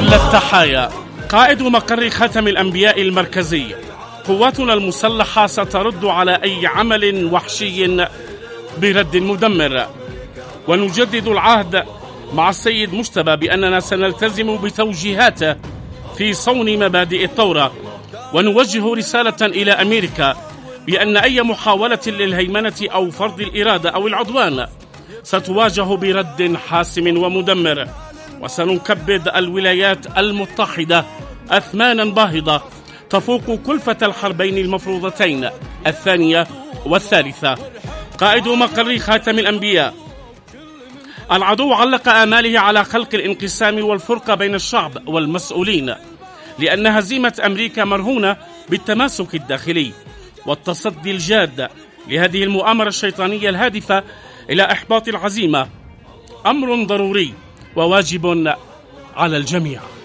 أغلى التحايا. قائد مقر خاتم الأنبياء المركزي: قواتنا المسلحة سترد على أي عمل وحشي برد مدمر، ونجدد العهد مع السيد مجتبى بأننا سنلتزم بتوجيهاته في صون مبادئ الثورة، ونوجه رسالة إلى أمريكا بأن أي محاولة للهيمنة أو فرض الإرادة أو العدوان ستواجه برد حاسم ومدمر، وسنكبد الولايات المتحدة أثمانا باهظة تفوق كلفة الحربين المفروضتين الثانية والثالثة. قائد مقر خاتم الأنبياء: العدو علق آماله على خلق الانقسام والفرقة بين الشعب والمسؤولين، لأن هزيمة أمريكا مرهونة بالتماسك الداخلي والتصدي الجاد لهذه المؤامرة الشيطانية الهادفة إلى إحباط العزيمة، أمر ضروري وواجب على الجميع.